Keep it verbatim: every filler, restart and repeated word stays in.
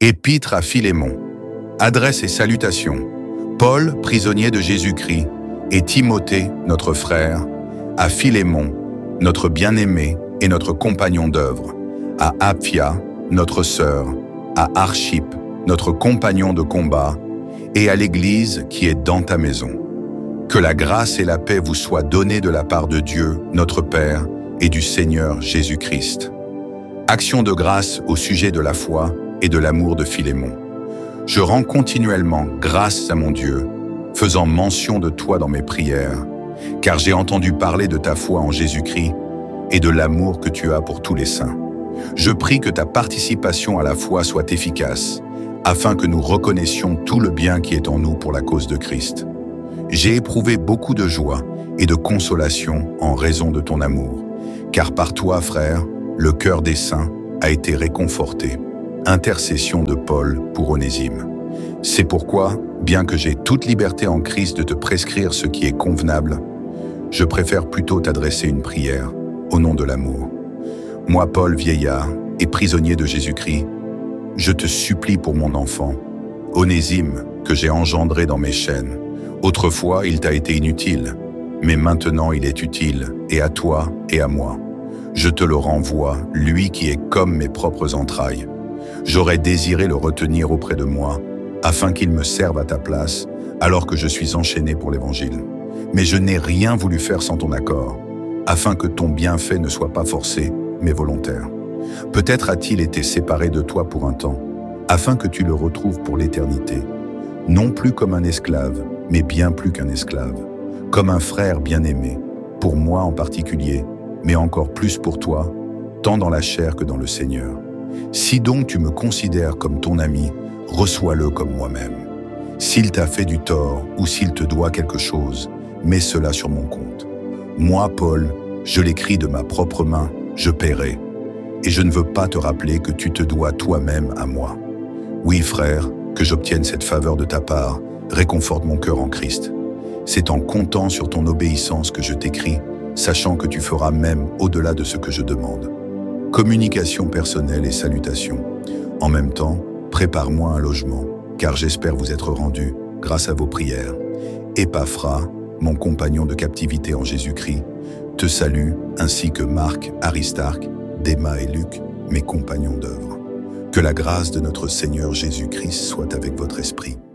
Épître à Philémon. Adresse et salutations. Paul, prisonnier de Jésus-Christ, et Timothée, notre frère, à Philémon, notre bien-aimé et notre compagnon d'œuvre, à Apphia, notre sœur, à Archippe, notre compagnon de combat, et à l'Église qui est dans ta maison. Que la grâce et la paix vous soient données de la part de Dieu, notre Père, et du Seigneur Jésus-Christ. Action de grâce au sujet de la foi et de l'amour de Philémon. Je rends continuellement grâce à mon Dieu, faisant mention de toi dans mes prières, car j'ai entendu parler de ta foi en Jésus-Christ et de l'amour que tu as pour tous les saints. Je prie que ta participation à la foi soit efficace, afin que nous reconnaissions tout le bien qui est en nous pour la cause de Christ. J'ai éprouvé beaucoup de joie et de consolation en raison de ton amour, car par toi, frère, le cœur des saints a été réconforté. Intercession de Paul pour Onésime. C'est pourquoi, bien que j'ai toute liberté en Christ de te prescrire ce qui est convenable, je préfère plutôt t'adresser une prière au nom de l'amour. Moi, Paul, vieillard et prisonnier de Jésus-Christ, je te supplie pour mon enfant, Onésime, que j'ai engendré dans mes chaînes. Autrefois, il t'a été inutile, mais maintenant il est utile, et à toi et à moi. Je te le renvoie, lui qui est comme mes propres entrailles. J'aurais désiré le retenir auprès de moi, afin qu'il me serve à ta place, alors que je suis enchaîné pour l'Évangile. Mais je n'ai rien voulu faire sans ton accord, afin que ton bienfait ne soit pas forcé, mais volontaire. Peut-être a-t-il été séparé de toi pour un temps, afin que tu le retrouves pour l'éternité, non plus comme un esclave, mais bien plus qu'un esclave, comme un frère bien-aimé, pour moi en particulier, mais encore plus pour toi, tant dans la chair que dans le Seigneur. Si donc tu me considères comme ton ami, reçois-le comme moi-même. S'il t'a fait du tort ou s'il te doit quelque chose, mets cela sur mon compte. Moi, Paul, je l'écris de ma propre main, je paierai. Et je ne veux pas te rappeler que tu te dois toi-même à moi. Oui, frère, que j'obtienne cette faveur de ta part, réconforte mon cœur en Christ. C'est en comptant sur ton obéissance que je t'écris, sachant que tu feras même au-delà de ce que je demande. Communication personnelle et salutations. En même temps, prépare-moi un logement, car j'espère vous être rendu grâce à vos prières. Épaphras, mon compagnon de captivité en Jésus-Christ, te salue, ainsi que Marc, Aristarque, Déma et Luc, mes compagnons d'œuvre. Que la grâce de notre Seigneur Jésus-Christ soit avec votre esprit.